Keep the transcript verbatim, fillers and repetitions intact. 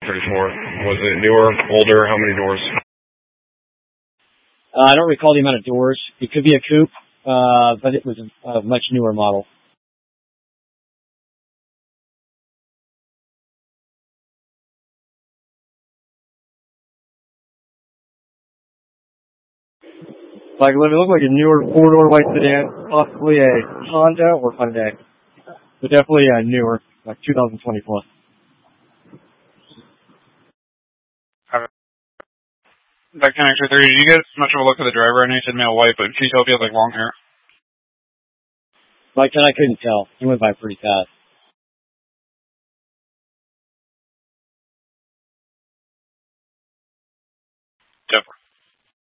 thirty-four. Was it newer, older? How many doors? Uh, I don't recall the amount of doors. It could be a coupe, uh, but it was a, a much newer model. Like, it looked like a newer four-door white sedan, possibly a Honda or Hyundai. But definitely uh, newer, like two thousand twenty plus. That Connector thirty, did you get much of a look at the driver? I know you said male white, but can you tell if he has like long hair? Like, I couldn't tell. He went by pretty fast.